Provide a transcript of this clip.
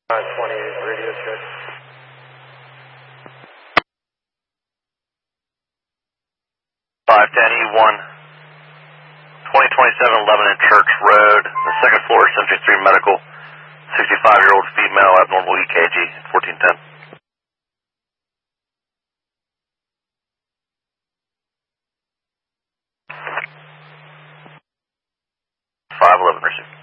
528 radio check. 510E1, 2027 Lebanon Church Road, the second floor, Century 3 Medical, 65-year-old female, abnormal EKG, 1410. 511 received.